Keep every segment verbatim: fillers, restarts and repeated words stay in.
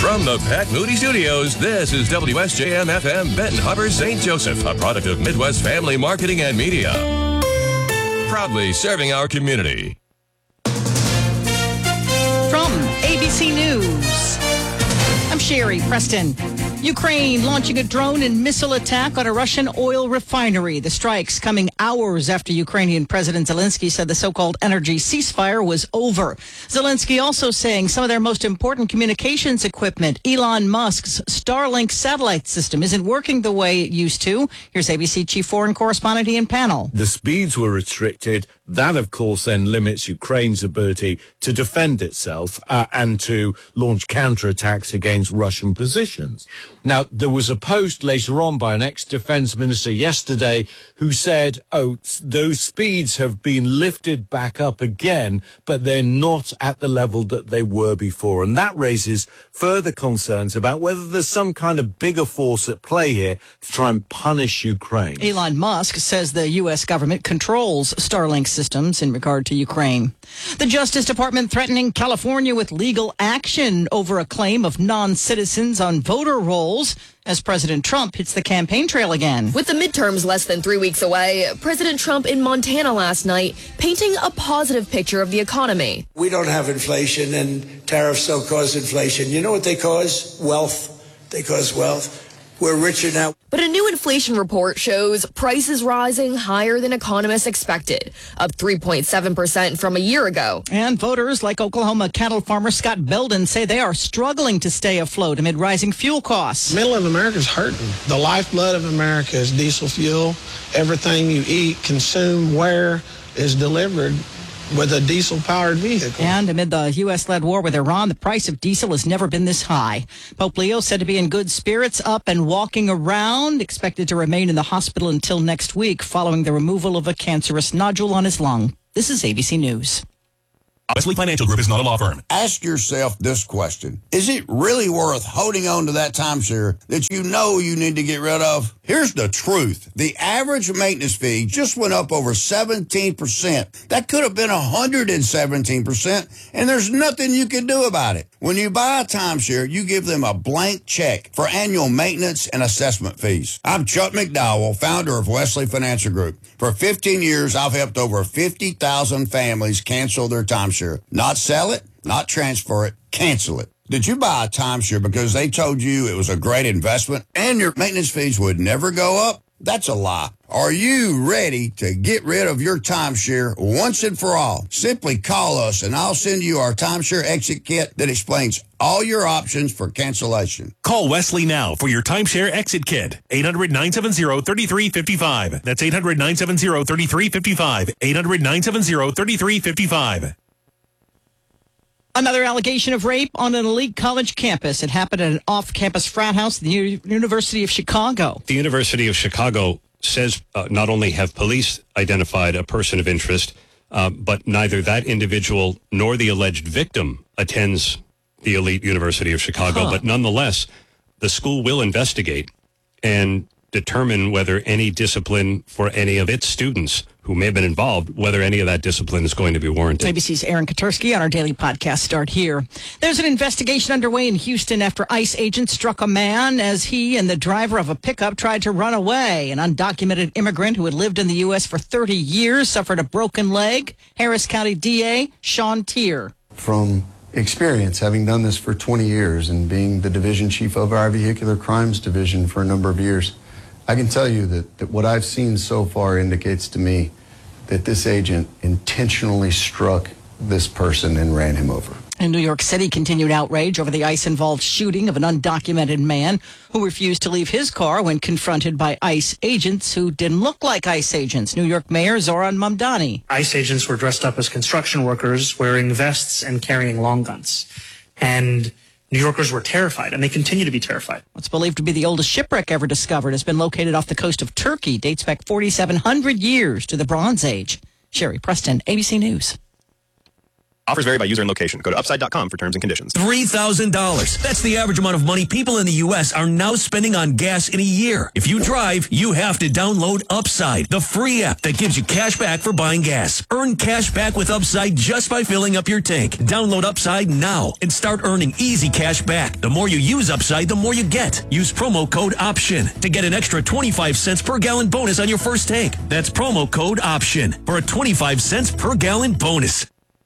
From the Pat Moody Studios, this is W S J M F M Benton Harbor, Saint Joseph, a product of Midwest Family Marketing and Media. Proudly serving our community. From A B C News, I'm Sherry Preston. Ukraine launching a drone and missile attack on a Russian oil refinery. The strikes coming hours after Ukrainian President Zelensky said the so-called energy ceasefire was over. Zelensky also saying some of their most important communications equipment, Elon Musk's Starlink satellite system, isn't working the way it used to. Here's A B C Chief Foreign Correspondent Ian Pannell. The speeds were restricted. That, of course, then limits Ukraine's ability to defend itself uh, and to launch counterattacks against Russian positions. Now, there was a post later on by an ex-defense minister yesterday who said, oh, those speeds have been lifted back up again, but they're not at the level that they were before. And that raises further concerns about whether there's some kind of bigger force at play here to try and punish Ukraine. Elon Musk says the U S government controls Starlink systems in regard to Ukraine. The Justice Department threatening California with legal action over a claim of non-citizens on voter rolls as President Trump hits the campaign trail again. With the midterms less than three weeks away, President Trump in Montana last night painting a positive picture of the economy. We don't have inflation, and tariffs don't cause inflation. You know what they cause? Wealth. They cause wealth. We're richer now. But a new inflation report shows prices rising higher than economists expected, up three point seven percent from a year ago. And voters like Oklahoma cattle farmer Scott Belden say they are struggling to stay afloat amid rising fuel costs. Middle of America is hurting. The lifeblood of America is diesel fuel. Everything you eat, consume, wear is delivered with a diesel-powered vehicle. And amid the U S-led war with Iran, the price of diesel has never been this high. Pope Leo said to be in good spirits, up and walking around, expected to remain in the hospital until next week following the removal of a cancerous nodule on his lung. This is A B C News. Wesley Financial Group is not a law firm. Ask yourself this question. Is it really worth holding on to that timeshare that you know you need to get rid of? Here's the truth. The average maintenance fee just went up over seventeen percent. That could have been one hundred seventeen percent, and there's nothing you can do about it. When you buy a timeshare, you give them a blank check for annual maintenance and assessment fees. I'm Chuck McDowell, founder of Wesley Financial Group. For fifteen years, I've helped over fifty thousand families cancel their timeshare. Not sell it, not transfer it, cancel it. Did you buy a timeshare because they told you it was a great investment and your maintenance fees would never go up? That's a lie. Are you ready to get rid of your timeshare once and for all? Simply call us and I'll send you our timeshare exit kit that explains all your options for cancellation. Call Wesley now for your timeshare exit kit. eight hundred, nine seven zero, three three five five. That's eight hundred, nine seven zero, three three five five. eight hundred, nine seven zero, three three five five. Another allegation of rape on an elite college campus. It happened at an off-campus frat house at the U- University of Chicago. The University of Chicago says uh, not only have police identified a person of interest, uh, but neither that individual nor the alleged victim attends the elite University of Chicago. Huh. But nonetheless, the school will investigate and determine whether any discipline for any of its students who may have been involved, whether any of that discipline is going to be warranted. A B C's Aaron Katursky on our daily podcast Start Here. There's an investigation underway in Houston after ICE agents struck a man as he and the driver of a pickup tried to run away. An undocumented immigrant who had lived in the U S for thirty years suffered a broken leg. Harris County D A Sean Tier. From experience, having done this for twenty years and being the division chief of our vehicular crimes division for a number of years, I can tell you that, that what I've seen so far indicates to me that this agent intentionally struck this person and ran him over. In New York City, continued outrage over the ICE-involved shooting of an undocumented man who refused to leave his car when confronted by ICE agents who didn't look like ICE agents. New York Mayor Zoran Mamdani. ICE agents were dressed up as construction workers, wearing vests and carrying long guns. And New Yorkers were terrified, and they continue to be terrified. What's believed to be the oldest shipwreck ever discovered has been located off the coast of Turkey. Dates back forty-seven hundred years to the Bronze Age. Sherry Preston, A B C News. Offers vary by user and location. Go to upside dot com for terms and conditions. three thousand dollars. That's the average amount of money people in the U S are now spending on gas in a year. If you drive, you have to download Upside, the free app that gives you cash back for buying gas. Earn cash back with Upside just by filling up your tank. Download Upside now and start earning easy cash back. The more you use Upside, the more you get. Use promo code OPTION to get an extra twenty-five cents per gallon bonus on your first tank. That's promo code OPTION for a twenty-five cents per gallon bonus.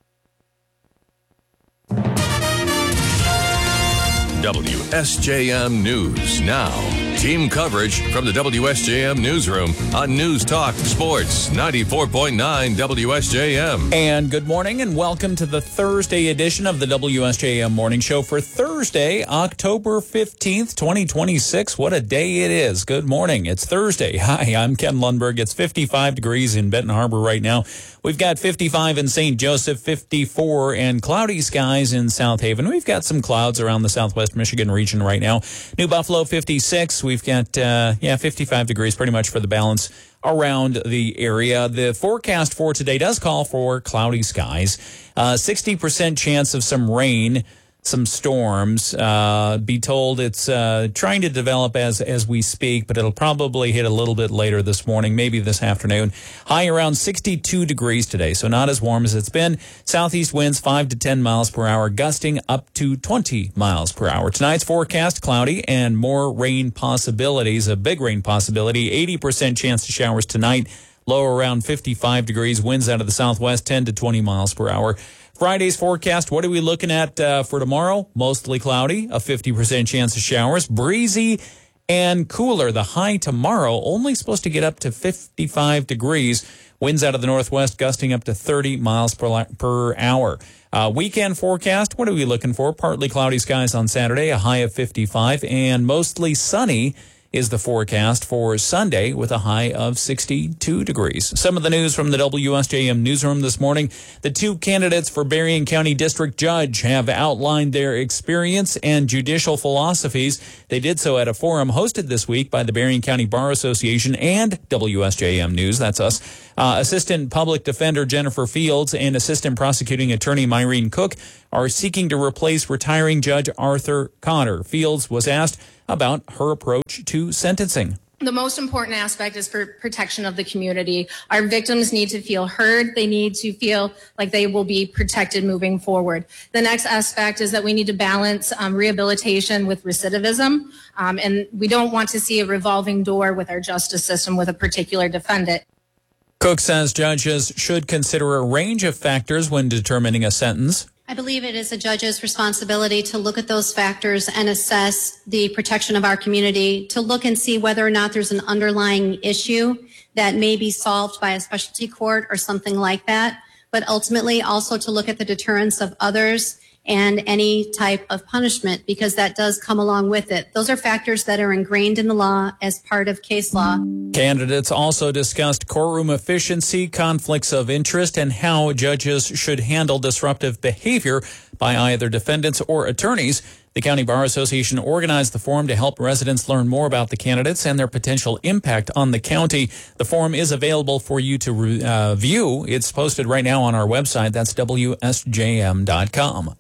W S J M News Now. Team coverage from the W S J M Newsroom on News Talk Sports ninety-four point nine W S J M. And good morning and welcome to the Thursday edition of the W S J M Morning Show for Thursday, October fifteenth, twenty twenty-six. What a day it is. Good morning. It's Thursday. Hi, I'm Ken Lundberg. It's fifty-five degrees in Benton Harbor right now. We've got fifty-five in Saint Joseph, fifty-four, and cloudy skies in South Haven. We've got some clouds around the southwest Michigan region right now. New Buffalo, fifty-six. We've got, uh, yeah, fifty-five degrees pretty much for the balance around the area. The forecast for today does call for cloudy skies. Uh, sixty percent chance of some rain, some storms. Uh, be told it's uh, trying to develop as as we speak, but it'll probably hit a little bit later this morning, maybe this afternoon. High around sixty-two degrees today, so not as warm as it's been. Southeast winds five to ten miles per hour, gusting up to twenty miles per hour. Tonight's forecast, cloudy and more rain possibilities, a big rain possibility, eighty percent chance of showers tonight. Low around fifty-five degrees, winds out of the southwest ten to twenty miles per hour. Friday's forecast, what are we looking at uh, for tomorrow? Mostly cloudy, a fifty percent chance of showers, breezy and cooler. The high tomorrow only supposed to get up to fifty-five degrees. Winds out of the northwest gusting up to thirty miles per, per hour. Uh, weekend forecast, what are we looking for? Partly cloudy skies on Saturday, a high of fifty-five, and mostly sunny is the forecast for Sunday with a high of sixty-two degrees. Some of the news from the W S J M newsroom this morning. The two candidates for Berrien County District Judge have outlined their experience and judicial philosophies. They did so at a forum hosted this week by the Berrien County Bar Association and W S J M News. That's us. Uh, Assistant Public Defender Jennifer Fields and Assistant Prosecuting Attorney Myrene Cook are seeking to replace retiring Judge Arthur Cotter. Fields was asked about her approach to sentencing. The most important aspect is for protection of the community. Our victims need to feel heard. They need to feel like they will be protected moving forward. The next aspect is that we need to balance um, rehabilitation with recidivism. Um, and we don't want to see a revolving door with our justice system with a particular defendant. Cook says judges should consider a range of factors when determining a sentence. I believe it is a judge's responsibility to look at those factors and assess the protection of our community, to look and see whether or not there's an underlying issue that may be solved by a specialty court or something like that, but ultimately also to look at the deterrence of others and any type of punishment, because that does come along with it. Those are factors that are ingrained in the law as part of case law. Candidates also discussed courtroom efficiency, conflicts of interest, and how judges should handle disruptive behavior by either defendants or attorneys. The County Bar Association organized the forum to help residents learn more about the candidates and their potential impact on the county. The forum is available for you to uh, view. It's posted right now on our website. That's W S J M dot com.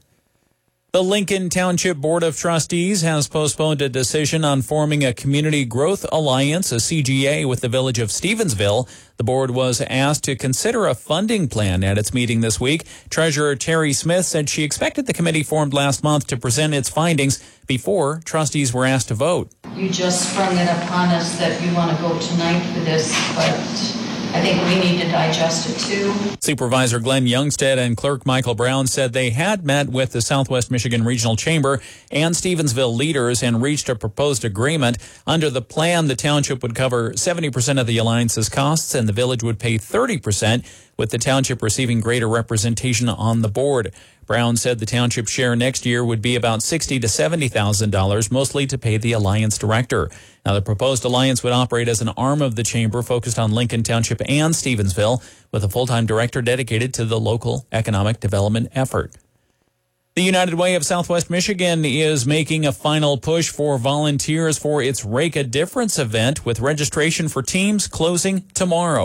The Lincoln Township Board of Trustees has postponed a decision on forming a Community Growth Alliance, a C G A, with the village of Stevensville. The board was asked to consider a funding plan at its meeting this week. Treasurer Terry Smith said she expected the committee formed last month to present its findings before trustees were asked to vote. You just sprung it upon us that you want to vote tonight for this, but I think we need to digest it too. Supervisor Glenn Youngstead and Clerk Michael Brown said they had met with the Southwest Michigan Regional Chamber and Stevensville leaders and reached a proposed agreement. Under the plan, the township would cover seventy percent of the alliance's costs and the village would pay thirty percent, with the township receiving greater representation on the board. Brown said the township share next year would be about sixty thousand to seventy thousand dollars, mostly to pay the alliance director. Now, the proposed alliance would operate as an arm of the chamber focused on Lincoln Township and Stevensville, with a full-time director dedicated to the local economic development effort. The United Way of Southwest Michigan is making a final push for volunteers for its Rake a Difference event, with registration for teams closing tomorrow.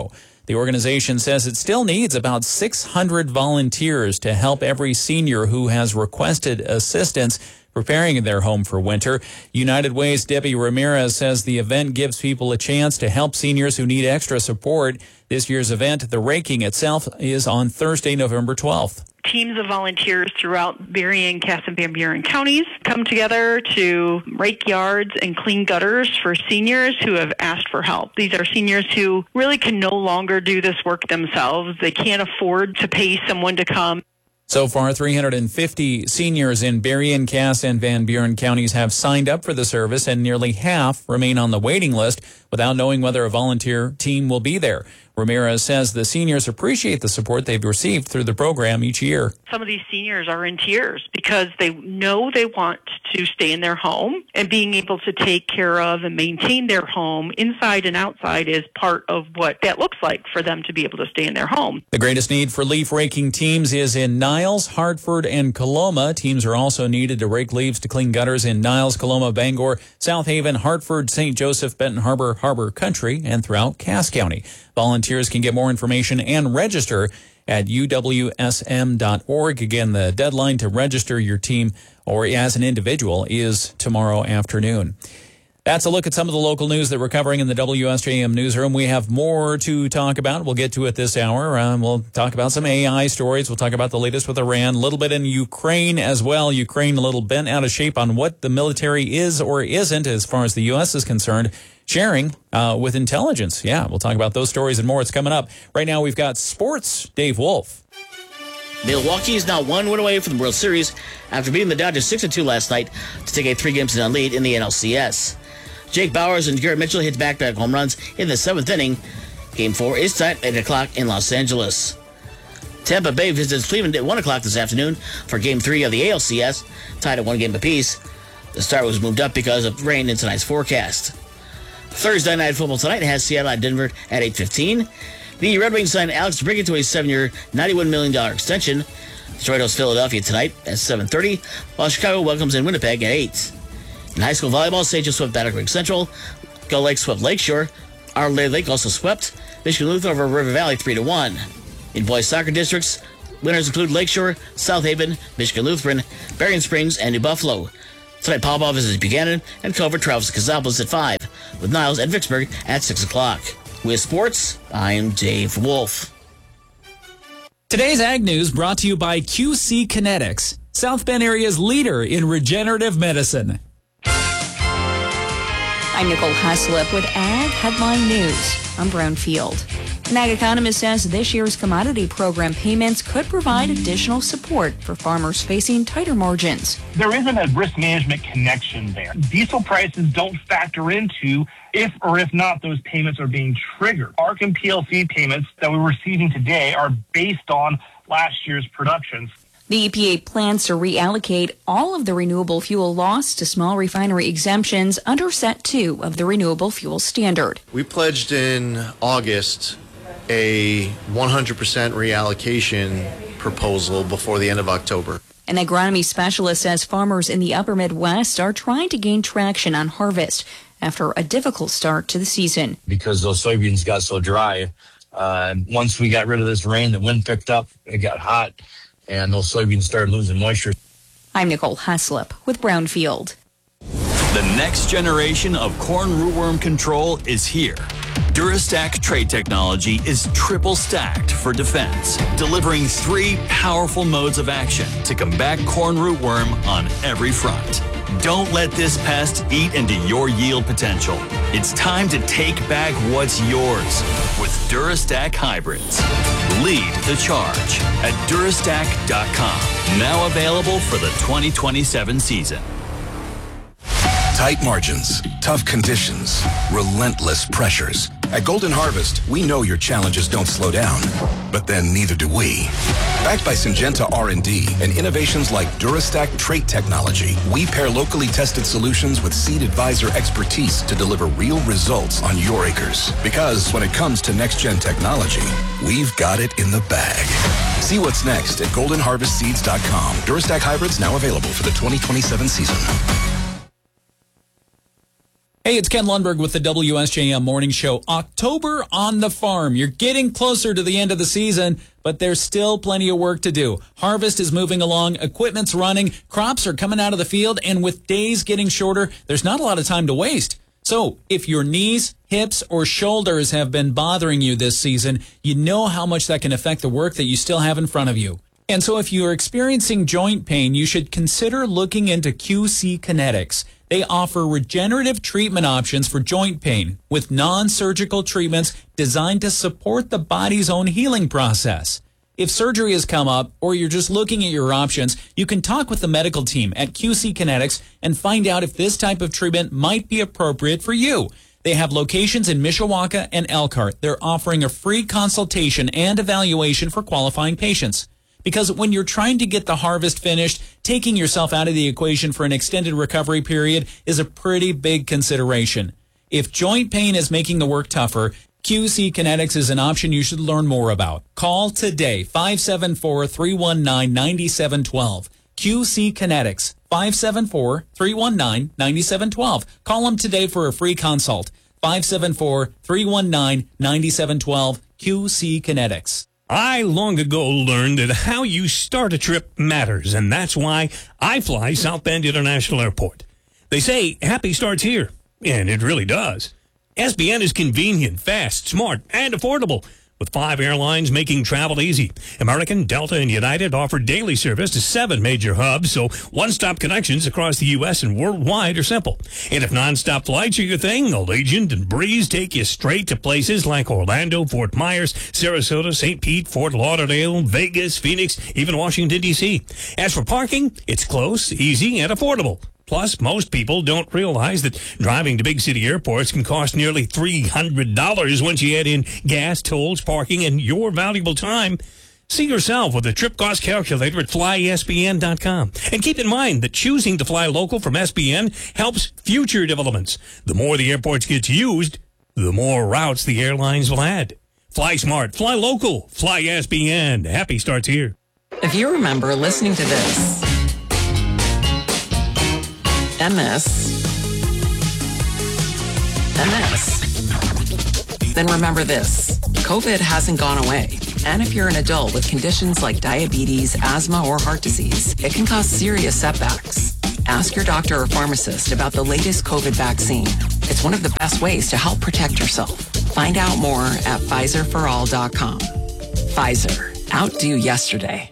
The organization says it still needs about six hundred volunteers to help every senior who has requested assistance preparing their home for winter. United Way's Debbie Ramirez says the event gives people a chance to help seniors who need extra support. This year's event, the raking itself, is on Thursday, November twelfth. Teams of volunteers throughout Berrien, Cass, and Van Buren counties come together to rake yards and clean gutters for seniors who have asked for help. These are seniors who really can no longer do this work themselves. They can't afford to pay someone to come. So far, three hundred fifty seniors in Berrien, Cass, and Van Buren counties have signed up for the service, and nearly half remain on the waiting list without knowing whether a volunteer team will be there. Ramirez says the seniors appreciate the support they've received through the program each year. Some of these seniors are in tears because they know they want to stay in their home, and being able to take care of and maintain their home inside and outside is part of what that looks like for them to be able to stay in their home. The greatest need for leaf raking teams is in Niles, Hartford, and Coloma. Teams are also needed to rake leaves to clean gutters in Niles, Coloma, Bangor, South Haven, Hartford, Saint Joseph, Benton Harbor, Harbor Country, and throughout Cass County. Volunteers can get more information and register at U W S M dot org. Again, the deadline to register your team or as an individual is tomorrow afternoon. That's a look at some of the local news that we're covering in the W S J M newsroom. We have more to talk about. We'll get to it this hour. Um, we'll talk about some A I stories. We'll talk about the latest with Iran, a little bit in Ukraine as well. Ukraine a little bent out of shape on what the military is or isn't as far as the U S is concerned. Sharing uh, with intelligence. Yeah, we'll talk about those stories and more. It's coming up. Right now, we've got sports. Dave Wolf. Milwaukee is now one win away from the World Series after beating the Dodgers six to two last night to take a three-game to none lead in the N L C S. Jake Bowers and Garrett Mitchell hit back-to-back home runs in the seventh inning. Game four is tied at eight o'clock in Los Angeles. Tampa Bay visits Cleveland at one o'clock this afternoon for Game three of the A L C S, tied at one game apiece. The start was moved up because of rain in tonight's forecast. Thursday Night Football tonight has Seattle at Denver at eight fifteen. The Red Wings signed Alex Brickett to a seven-year, ninety-one million dollars extension. Detroit hosts Philadelphia tonight at seven thirty, while Chicago welcomes in Winnipeg at eight. In high school volleyball, Saint Joe swept Battle Creek Central. Gull Lake swept Lakeshore. Our Lady Lake also swept Michigan Lutheran over River Valley three to one. In boys soccer districts, winners include Lakeshore, South Haven, Michigan Lutheran, Berrien Springs, and New Buffalo. Tonight, Paw Paw visits Buchanan, and Culver travels to Cassopolis at five, with Niles and Vicksburg at six o'clock. With sports, I'm Dave Wolf. Today's Ag News brought to you by Q C Kinetics, South Bend area's leader in regenerative medicine. I'm Nicole Haslip with Ag Headline News. I'm Brownfield. An ag economist says this year's commodity program payments could provide additional support for farmers facing tighter margins. There isn't a risk management connection there. Diesel prices don't factor into if or if not those payments are being triggered. A R C and P L C payments that we're receiving today are based on last year's productions. The E P A plans to reallocate all of the renewable fuel loss to small refinery exemptions under Set two of the Renewable Fuel Standard. We pledged in August a one hundred percent reallocation proposal before the end of October. An agronomy specialist says farmers in the upper Midwest are trying to gain traction on harvest after a difficult start to the season. Because those soybeans got so dry, uh, once we got rid of this rain, the wind picked up, it got hot, and those soybeans started losing moisture. I'm Nicole Haslip with Brownfield. The next generation of corn rootworm control is here. Durastack trait technology is triple stacked for defense, delivering three powerful modes of action to combat corn rootworm on every front. Don't let this pest eat into your yield potential. It's time to take back what's yours with Durastack hybrids. Lead the charge at Durastack dot com. Now available for the twenty twenty-seven season. Tight margins, tough conditions, relentless pressures. At Golden Harvest, we know your challenges don't slow down, but then neither do we. Backed by Syngenta R and D and innovations like Durastack trait technology, we pair locally tested solutions with Seed Advisor expertise to deliver real results on your acres. Because when it comes to next-gen technology, we've got it in the bag. See what's next at golden harvest seeds dot com. Durastack hybrids now available for the twenty twenty-seven season. Hey, it's Ken Lundberg with the W S J M Morning Show. October on the farm. You're getting closer to the end of the season, but there's still plenty of work to do. Harvest is moving along, equipment's running, crops are coming out of the field, and with days getting shorter, there's not a lot of time to waste. So if your knees, hips, or shoulders have been bothering you this season, you know how much that can affect the work that you still have in front of you. And so if you're experiencing joint pain, you should consider looking into Q C Kinetics. They offer regenerative treatment options for joint pain with non-surgical treatments designed to support the body's own healing process. If surgery has come up or you're just looking at your options, you can talk with the medical team at Q C Kinetics and find out if this type of treatment might be appropriate for you. They have locations in Mishawaka and Elkhart. They're offering a free consultation and evaluation for qualifying patients. Because when you're trying to get the harvest finished, taking yourself out of the equation for an extended recovery period is a pretty big consideration. If joint pain is making the work tougher, Q C Kinetics is an option you should learn more about. Call today, five seven four, three one nine, nine seven one two. Q C Kinetics, five seven four, three one nine, nine seven one two. Call them today for a free consult. five seven four, three one nine, nine seven one two. Q C Kinetics. I long ago learned that how you start a trip matters, and that's why I fly South Bend International Airport. They say happy starts here, and it really does. S B N is convenient, fast, smart, and affordable, with five airlines making travel easy. American, Delta, and United offer daily service to seven major hubs, so one-stop connections across the U S and worldwide are simple. And if non-stop flights are your thing, Allegiant and Breeze take you straight to places like Orlando, Fort Myers, Sarasota, Saint Pete, Fort Lauderdale, Vegas, Phoenix, even Washington, D C As for parking, it's close, easy, and affordable. Plus, most people don't realize that driving to big city airports can cost nearly three hundred dollars once you add in gas, tolls, parking, and your valuable time. See yourself with a trip cost calculator at fly S B N dot com. And keep in mind that choosing to fly local from S B N helps future developments. The more the airports get used, the more routes the airlines will add. Fly smart, fly local, fly S B N. Happy starts here. If you remember listening to this, M S, M S. Then remember this, COVID hasn't gone away. And if you're an adult with conditions like diabetes, asthma, or heart disease, it can cause serious setbacks. Ask your doctor or pharmacist about the latest COVID vaccine. It's one of the best ways to help protect yourself. Find out more at Pfizer for all dot com. Pfizer, outdo yesterday.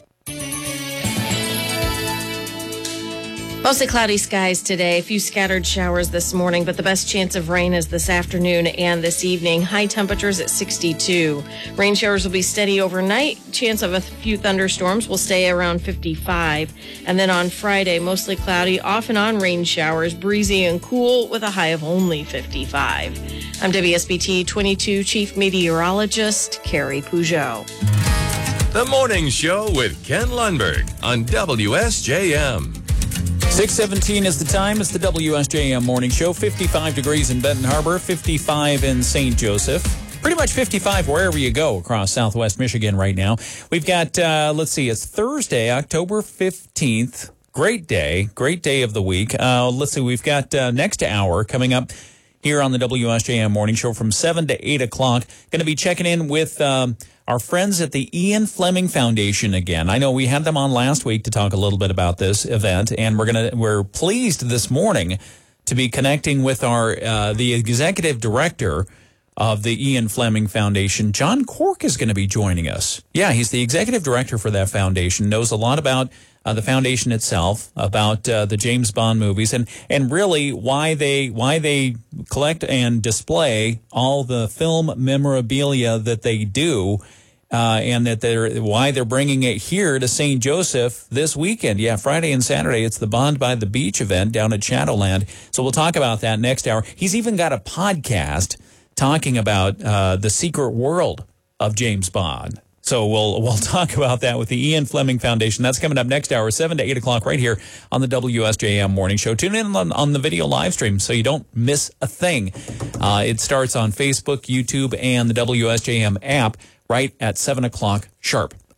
Mostly cloudy skies today. A few scattered showers this morning, but the best chance of rain is this afternoon and this evening. High temperatures at sixty-two. Rain showers will be steady overnight. Chance of a few thunderstorms will stay around fifty-five. And then on Friday, mostly cloudy, off and on rain showers, breezy and cool with a high of only fifty-five. I'm W S B T twenty-two Chief Meteorologist Carrie Peugeot. The Morning Show with Ken Lundberg on W S J M. six seventeen is the time. It's the W S J M Morning Show. fifty-five degrees in Benton Harbor, fifty-five in Saint Joseph. Pretty much fifty-five wherever you go across southwest Michigan right now. We've got, uh, let's see, it's Thursday, October fifteenth. Great day. Great day of the week. Uh, let's see, we've got uh, next hour coming up here on the W S J M Morning Show from seven to eight o'clock. Going to be checking in with um, our friends at the Ian Fleming Foundation again. I know we had them on last week to talk a little bit about this event, and we're gonna we're pleased this morning to be connecting with our uh, the executive director of the Ian Fleming Foundation. John Cork is going to be joining us. Yeah, he's the executive director for that foundation, knows a lot about uh, the foundation itself, about uh, the James Bond movies, and and really why they why they collect and display all the film memorabilia that they do. Uh, and that they're why they're bringing it here to Saint Joseph this weekend. Yeah, Friday and Saturday. It's the Bond by the Beach event down at Shadowland. So we'll talk about that next hour. He's even got a podcast talking about uh, the secret world of James Bond. So we'll we'll talk about that with the Ian Fleming Foundation. That's coming up next hour, seven to eight o'clock, right here on the W S J M Morning Show. Tune in on, on the video live stream so you don't miss a thing. Uh, it starts on Facebook, YouTube, and the W S J M app right at seven o'clock sharp.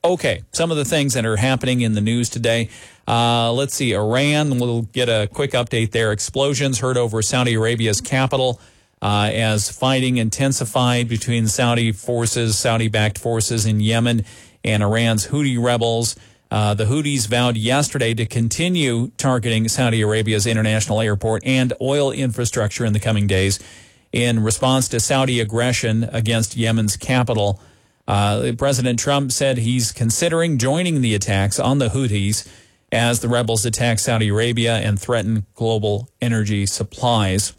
Okay, some of the things that are happening in the news today. Uh, let's see, Iran, we'll get a quick update there. Explosions heard over Saudi Arabia's capital uh, as fighting intensified between Saudi forces, Saudi-backed forces in Yemen and Iran's Houthi rebels. Uh, the Houthis vowed yesterday to continue targeting Saudi Arabia's international airport and oil infrastructure in the coming days in response to Saudi aggression against Yemen's capital. Uh, President Trump said he's considering joining the attacks on the Houthis as the rebels attack Saudi Arabia and threaten global energy supplies.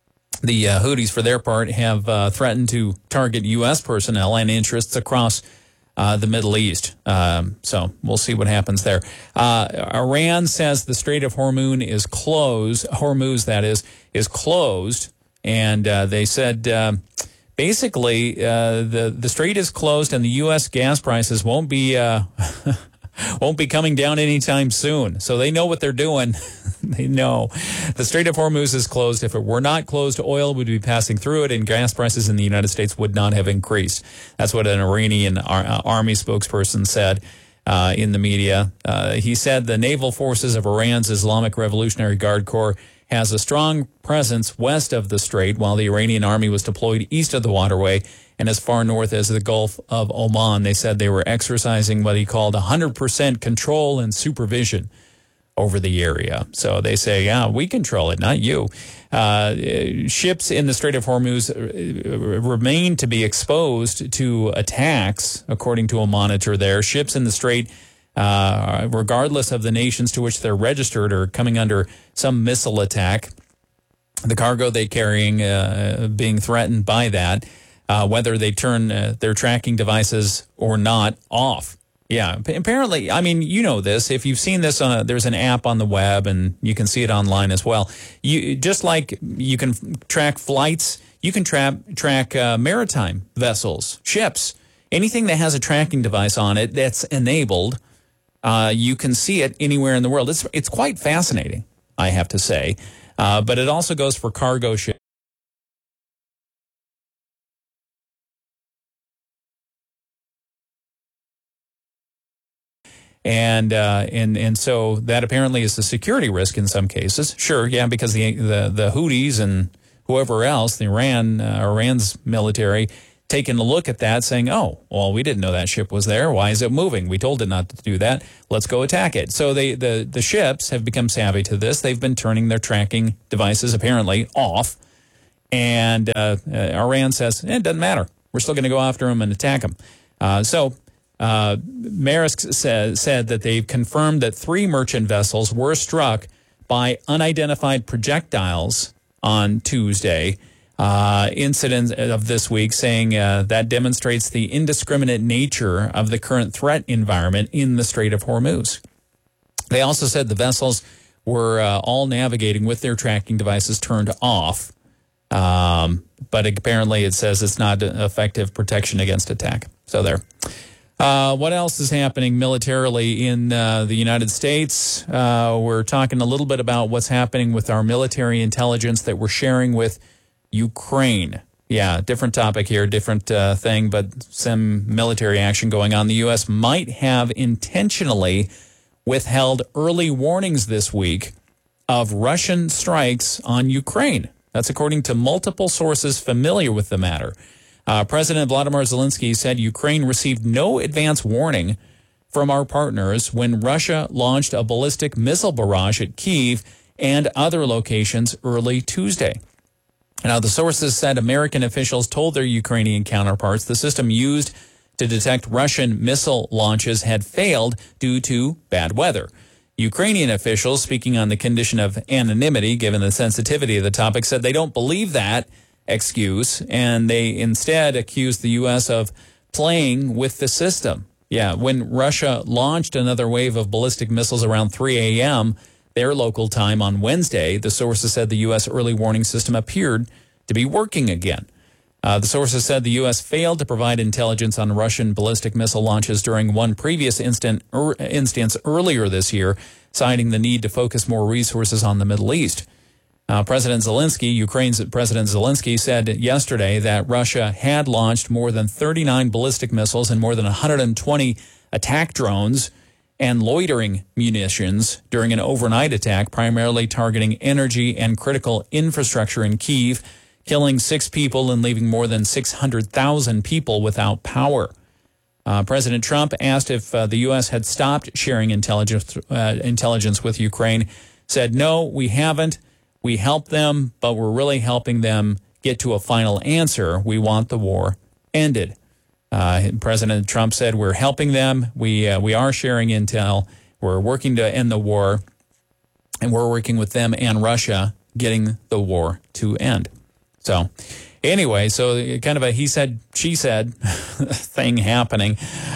The uh, Houthis, for their part, have uh, threatened to target U S personnel and interests across uh, the Middle East. Um, so we'll see what happens there. Uh, Iran says the Strait of Hormuz is closed. Hormuz, that is, is closed. And uh, they said... Uh, Basically, uh, the the strait is closed, and the U S gas prices won't be uh, won't be coming down anytime soon. So they know what they're doing. They know the Strait of Hormuz is closed. If it were not closed, oil would be passing through it, and gas prices in the United States would not have increased. That's what an Iranian ar- army spokesperson said uh, in the media. Uh, he said the naval forces of Iran's Islamic Revolutionary Guard Corps has a strong presence west of the strait, while the Iranian army was deployed east of the waterway and as far north as the Gulf of Oman. They said they were exercising what he called one hundred percent control and supervision over the area. So they say, yeah, we control it, not you. Uh, ships in the Strait of Hormuz remain to be exposed to attacks, according to a monitor there. Ships in the strait, Uh, regardless of the nations to which they're registered, or coming under some missile attack, the cargo they're carrying uh, being threatened by that, uh, whether they turn uh, their tracking devices or not off. Yeah, apparently, I mean, you know this. If you've seen this, on a, there's an app on the web, and you can see it online as well. You just like you can track flights, you can tra- track uh, maritime vessels, ships, anything that has a tracking device on it that's enabled. Uh, you can see it anywhere in the world. It's it's quite fascinating, I have to say. Uh, but it also goes for cargo ships. And uh, and and so that apparently is a security risk in some cases. Sure, yeah, because the the, the Houthis and whoever else, the Iran uh, Iran's military, taking a look at that, saying, oh, well, we didn't know that ship was there. Why is it moving? We told it not to do that. Let's go attack it. So they, the, the ships have become savvy to this. They've been turning their tracking devices, apparently, off. And uh, uh, Iran says, eh, it doesn't matter. We're still going to go after them and attack them. Uh, so uh, Maersk said, said that they've confirmed that three merchant vessels were struck by unidentified projectiles on Tuesday. Uh, incident of this week, saying uh, that demonstrates the indiscriminate nature of the current threat environment in the Strait of Hormuz. They also said the vessels were uh, all navigating with their tracking devices turned off, um, but apparently it says it's not effective protection against attack. So there. Uh, what else is happening militarily in uh, the United States? Uh, we're talking a little bit about what's happening with our military intelligence that we're sharing with Ukraine. Yeah, different topic here, different uh, thing, but some military action going on. The U S might have intentionally withheld early warnings this week of Russian strikes on Ukraine. That's according to multiple sources familiar with the matter. Uh, President Vladimir Zelensky said Ukraine received no advance warning from our partners when Russia launched a ballistic missile barrage at Kyiv and other locations early Tuesday. Now, the sources said American officials told their Ukrainian counterparts the system used to detect Russian missile launches had failed due to bad weather. Ukrainian officials, speaking on the condition of anonymity, given the sensitivity of the topic, said they don't believe that excuse, and they instead accused the U S of playing with the system. Yeah, when Russia launched another wave of ballistic missiles around three a.m., their local time on Wednesday, the sources said the U S early warning system appeared to be working again. Uh, the sources said the U S failed to provide intelligence on Russian ballistic missile launches during one previous instant, er, instance earlier this year, citing the need to focus more resources on the Middle East. Uh, President Zelensky, Ukraine's President Zelensky, said yesterday that Russia had launched more than thirty-nine ballistic missiles and more than one hundred twenty attack drones and loitering munitions during an overnight attack, primarily targeting energy and critical infrastructure in Kyiv, killing six people and leaving more than six hundred thousand people without power. Uh, President Trump asked if uh, the U S had stopped sharing intelligence, uh, intelligence with Ukraine, said, no, we haven't. We helped them, but we're really helping them get to a final answer. We want the war ended. Uh, President Trump said, we're helping them. We, uh, we are sharing intel. We're working to end the war, and we're working with them and Russia getting the war to end. So anyway, so kind of a he said, she said thing happening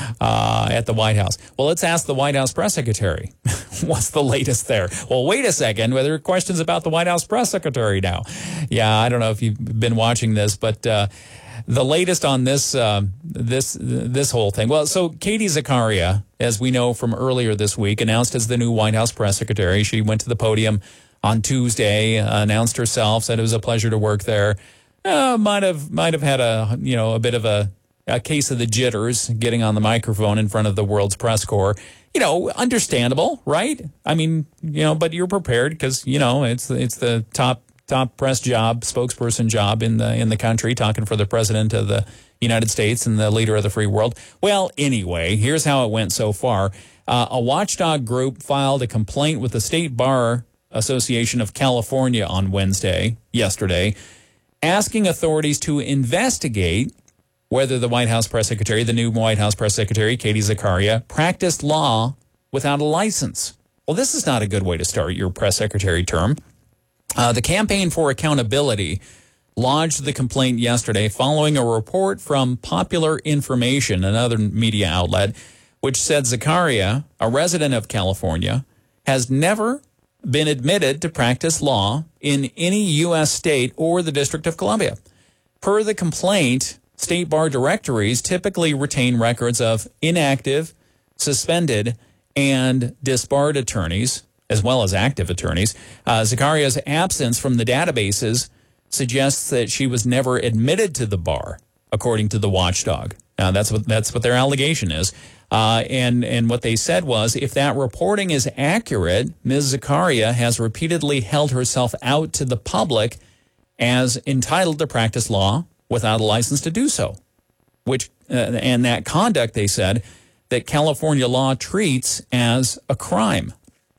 uh, at the White House. Well, let's ask the White House press secretary. What's the latest there? Well, wait a second. Well, there are questions about the White House press secretary now. Yeah, I don't know if you've been watching this, but uh, the latest on this uh, this this whole thing. Well, so Katie Zakaria, as we know from earlier this week, announced as the new White House press secretary. She went to the podium on Tuesday, uh, announced herself, said it was a pleasure to work there. Uh, might have might have had a you know a bit of a, a case of the jitters getting on the microphone in front of the world's press corps. You know, understandable, right? I mean, you know, but you're prepared because you know it's it's the top top press job, spokesperson job in the in the country, talking for the president of the United States and the leader of the free world. Well, anyway, here's how it went so far. Uh, a watchdog group filed a complaint with the State Bar Association of California on Wednesday, yesterday, asking authorities to investigate whether the White House press secretary, the new White House press secretary, Katie Zakaria, practiced law without a license. Well, this is not a good way to start your press secretary term. Uh, the Campaign for Accountability lodged the complaint yesterday following a report from Popular Information, another media outlet, which said Zakaria, a resident of California, has never been admitted to practice law in any U S state or the District of Columbia. Per the complaint, state bar directories typically retain records of inactive, suspended, and disbarred attorneys, as well as active attorneys. Uh, Zakaria's absence from the databases suggests that she was never admitted to the bar, according to the watchdog. Now, that's what that's what their allegation is. Uh, and, and what they said was, if that reporting is accurate, Miz Zakaria has repeatedly held herself out to the public as entitled to practice law without a license to do so. Which uh, and that conduct, they said, that California law treats as a crime.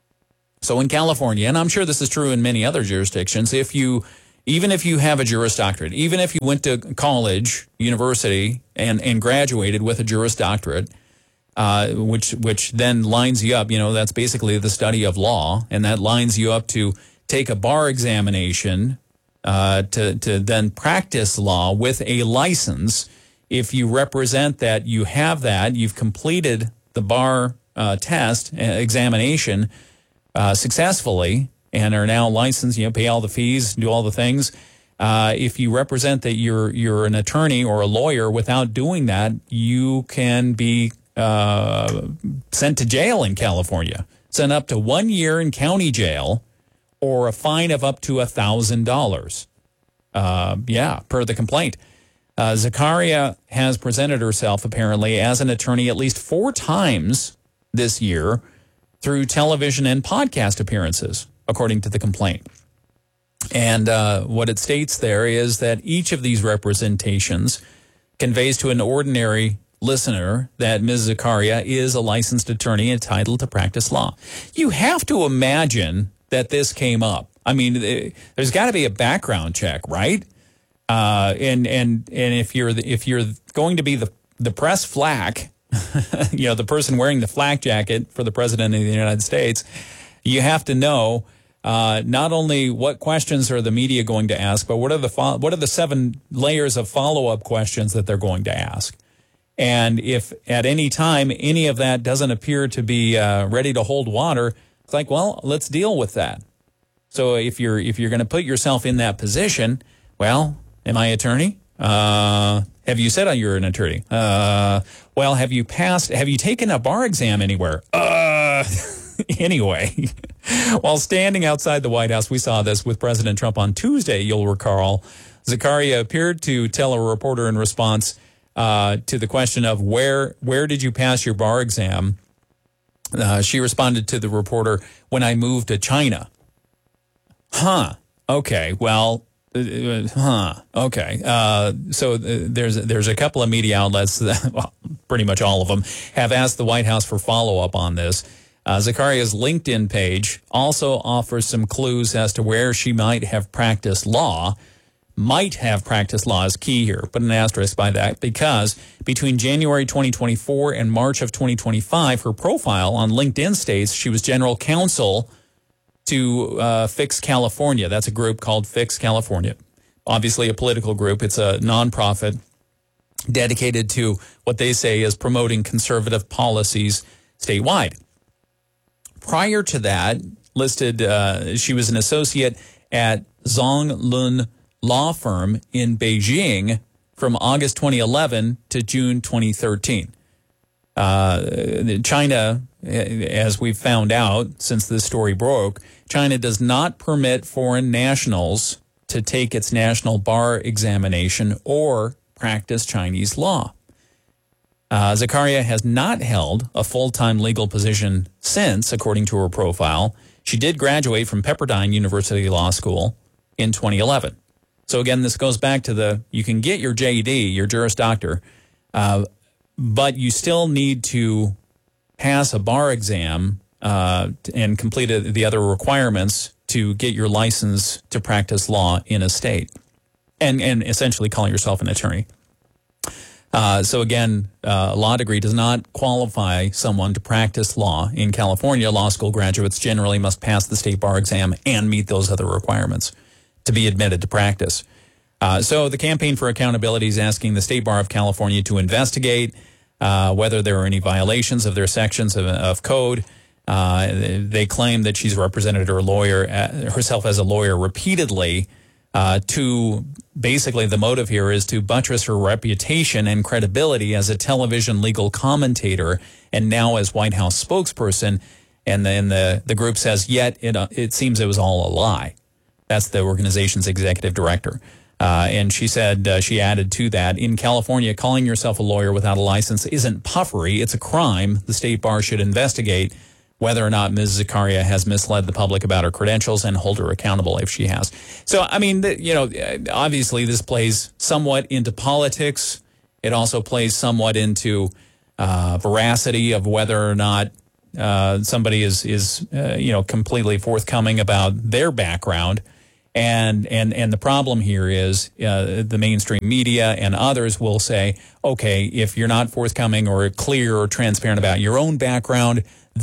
So in California, and I'm sure this is true in many other jurisdictions, if you, even if you have a Juris Doctorate, even if you went to college, university, and, and graduated with a Juris Doctorate, uh, which which then lines you up, you know, that's basically the study of law, and that lines you up to take a bar examination uh, to, to then practice law with a license. If you represent that you have that, you've completed the bar uh, test, uh, examination, Uh, successfully and are now licensed, you know, pay all the fees, do all the things. Uh, if you represent that you're you're an attorney or a lawyer without doing that, you can be uh, sent to jail in California, sent up to one year in county jail, or a fine of up to a thousand dollars. Yeah, per the complaint. Uh, Zakaria has presented herself apparently as an attorney at least four times this year through television and podcast appearances, according to the complaint. And uh, what it states there is that each of these representations conveys to an ordinary listener that Miz Zakaria is a licensed attorney entitled to practice law. You have to imagine that this came up. I mean, there's got to be a background check, right? Uh, and and and if you're the, if you're going to be the the press flack, you know, the person wearing the flak jacket for the president of the United States, you have to know uh, not only what questions are the media going to ask, but what are the fo- what are the seven layers of follow-up questions that they're going to ask. And if at any time any of that doesn't appear to be uh, ready to hold water, it's like, well, let's deal with that. So if you're if you're going to put yourself in that position, well, am I attorney? Uh, have you said you're an attorney? Uh, well, have you passed? Have you taken a bar exam anywhere? Uh, anyway, while standing outside the White House, we saw this with President Trump on Tuesday. You'll recall, Zakaria appeared to tell a reporter in response uh, to the question of where where did you pass your bar exam, uh, she responded to the reporter, "When I moved to China." Huh. Okay. Well. Uh, huh. Okay. Uh, so uh, there's there's a couple of media outlets, that, well, pretty much all of them, have asked the White House for follow-up on this. Uh, Zakaria's LinkedIn page also offers some clues as to where she might have practiced law. Might have practiced law is key here. Put an asterisk by that, because between January twenty twenty-four and March of twenty twenty-five, her profile on LinkedIn states she was general counsel to uh, Fix California. That's a group called Fix California. Obviously a political group. It's a nonprofit dedicated to what they say is promoting conservative policies statewide. Prior to that, listed, uh, she was an associate at Zonglun Law Firm in Beijing from August twenty eleven to June twenty thirteen. Uh, China, as we've found out since this story broke, China does not permit foreign nationals to take its national bar examination or practice Chinese law. Uh, Zakaria has not held a full-time legal position since, according to her profile. She did graduate from Pepperdine University Law School in twenty eleven. So again, this goes back to the, you can get your J D, your Juris Doctor, uh, but you still need to pass a bar exam uh, and complete the other requirements to get your license to practice law in a state, and, and essentially calling yourself an attorney. Uh, so again, uh, a law degree does not qualify someone to practice law. In California, law school graduates generally must pass the state bar exam and meet those other requirements to be admitted to practice. Uh, so the Campaign for Accountability is asking the State Bar of California to investigate uh, whether there are any violations of their sections of, of code. Uh, they claim that she's represented her lawyer uh, herself as a lawyer repeatedly. Uh, to basically the motive here is to buttress her reputation and credibility as a television legal commentator and now as White House spokesperson. And then the, the group says, yet it, uh, it seems it was all a lie. That's the organization's executive director. Uh, and she said, uh, she added to that, in California, calling yourself a lawyer without a license isn't puffery. It's a crime. The state bar should investigate whether or not Miz Zakaria has misled the public about her credentials and hold her accountable if she has. So, I mean, the, you know, obviously this plays somewhat into politics. It also plays somewhat into uh, veracity of whether or not uh, somebody is, is uh, you know, completely forthcoming about their background. And and and the problem here is uh, the mainstream media and others will say, okay, if you're not forthcoming or clear or transparent about your own background,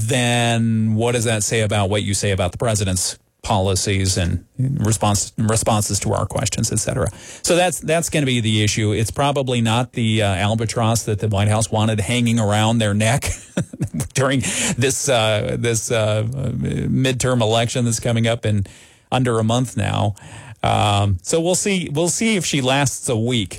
then what does that say about what you say about the president's policies and response responses to our questions, et cetera? So that's that's going to be the issue. It's probably not the uh, albatross that the White House wanted hanging around their neck during this uh, this uh, midterm election that's coming up in under a month now. Um, so we'll see. We'll see if she lasts a week.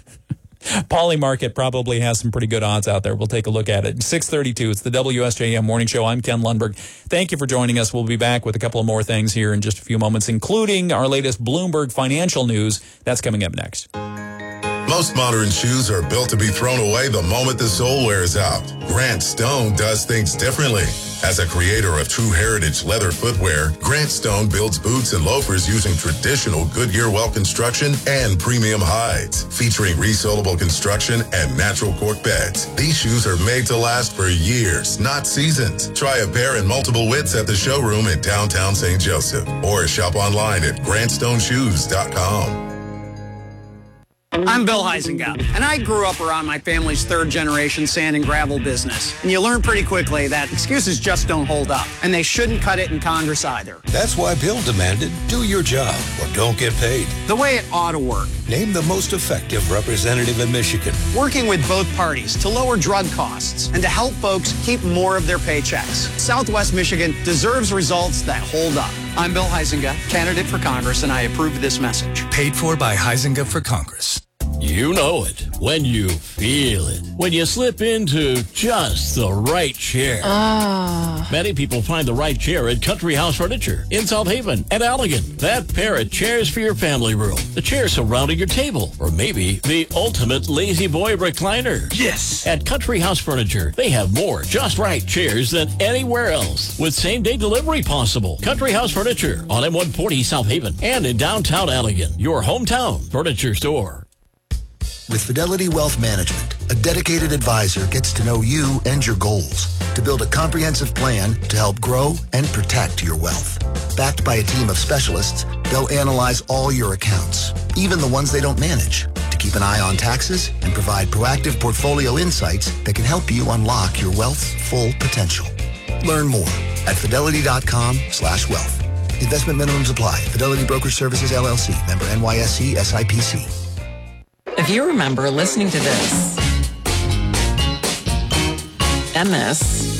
Polymarket probably has some pretty good odds out there. We'll take a look at it. six thirty-two, it's the W S J M Morning Show. I'm Ken Lundberg. Thank you for joining us. We'll be back with a couple of more things here in just a few moments, including our latest Bloomberg financial news. That's coming up next. Most modern shoes are built to be thrown away the moment the sole wears out. Grant Stone does things differently. As a creator of true heritage leather footwear, Grant Stone builds boots and loafers using traditional Goodyear well construction and premium hides, featuring resolable construction and natural cork beds. These shoes are made to last for years, not seasons. Try a pair in multiple widths at the showroom in downtown Saint Joseph or shop online at grant stone shoes dot com. I'm Bill Huizenga, and I grew up around my family's third-generation sand and gravel business. And you learn pretty quickly that excuses just don't hold up, and they shouldn't cut it in Congress either. That's why Bill demanded, do your job or don't get paid. The way it ought to work. Name the most effective representative in Michigan. Working with both parties to lower drug costs and to help folks keep more of their paychecks. Southwest Michigan deserves results that hold up. I'm Bill Huizenga, candidate for Congress, and I approve this message. Paid for by Huizenga for Congress. You know it when you feel it. When you slip into just the right chair. Ah. Many people find the right chair at Country House Furniture in South Haven and Allegan. That pair of chairs for your family room. The chair surrounding your table. Or maybe the ultimate lazy boy recliner. Yes! At Country House Furniture, they have more just right chairs than anywhere else. With same-day delivery possible. Country House Furniture on M one forty South Haven and in downtown Allegan. Your hometown furniture store. With Fidelity Wealth Management, a dedicated advisor gets to know you and your goals to build a comprehensive plan to help grow and protect your wealth. Backed by a team of specialists, they'll analyze all your accounts, even the ones they don't manage, to keep an eye on taxes and provide proactive portfolio insights that can help you unlock your wealth's full potential. Learn more at fidelity.com slash wealth. Investment minimums apply. Fidelity Brokerage Services, L L C. Member N Y S E, S I P C. If you remember listening to this and this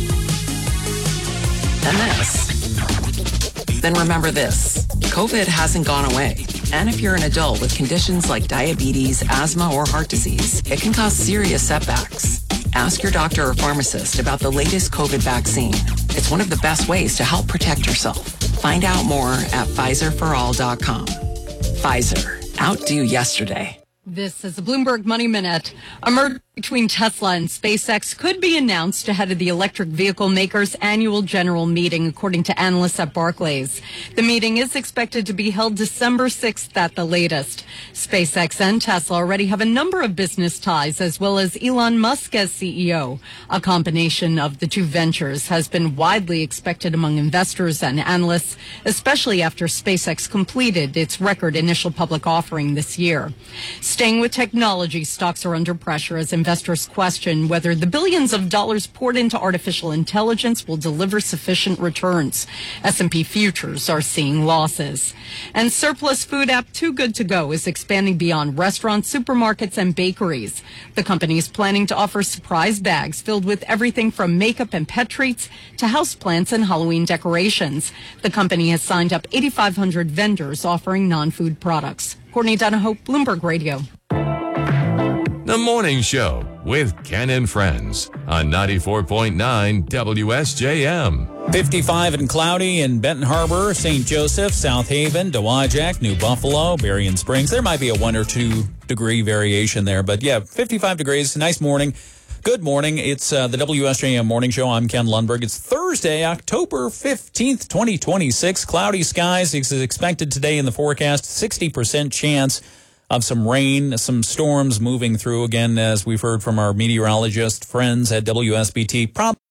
and this, then remember this. COVID hasn't gone away. And if you're an adult with conditions like diabetes, asthma, or heart disease, it can cause serious setbacks. Ask your doctor or pharmacist about the latest COVID vaccine. It's one of the best ways to help protect yourself. Find out more at Pfizer for all dot com. Pfizer. Outdo yesterday. This is a Bloomberg Money Minute. A merger between Tesla and SpaceX could be announced ahead of the electric vehicle makers' annual general meeting, according to analysts at Barclays. The meeting is expected to be held December sixth at the latest. SpaceX and Tesla already have a number of business ties, as well as Elon Musk as C E O. A combination of the two ventures has been widely expected among investors and analysts, especially after SpaceX completed its record initial public offering this year. Staying with technology, stocks are under pressure as investors question whether the billions of dollars poured into artificial intelligence will deliver sufficient returns. S and P futures are seeing losses. And surplus food app Too Good To Go is expanding beyond restaurants, supermarkets, and bakeries. The company is planning to offer surprise bags filled with everything from makeup and pet treats to houseplants and Halloween decorations. The company has signed up eighty-five hundred vendors offering non-food products. Courtney Donahoe, Bloomberg Radio. The Morning Show with Ken and Friends on ninety-four point nine W S J M. fifty-five and cloudy in Benton Harbor, Saint Joseph, South Haven, Dowagiac, New Buffalo, Berrien Springs. There might be a one or two degree variation there, but yeah, fifty-five degrees. Nice morning. Good morning. It's uh, the W S J M Morning Show. I'm Ken Lundberg. It's Thursday, October fifteenth, twenty twenty-six. Cloudy skies is expected today in the forecast. sixty percent chance of some rain, some storms moving through again, as we've heard from our meteorologist friends at W S B T. Probably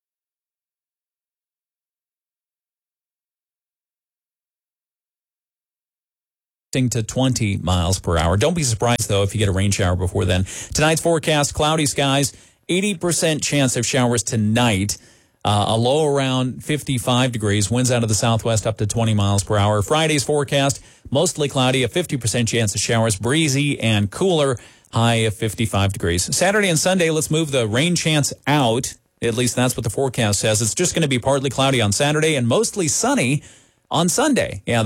to twenty miles per hour. Don't be surprised, though, if you get a rain shower before then. Tonight's forecast, cloudy skies, eighty percent chance of showers tonight. Uh, a low around fifty-five degrees, winds out of the southwest up to twenty miles per hour. Friday's forecast, mostly cloudy, a fifty percent chance of showers, breezy and cooler, high of fifty-five degrees. Saturday and Sunday, let's move the rain chance out. At least that's what the forecast says. It's just going to be partly cloudy on Saturday and mostly sunny on Sunday. Yeah.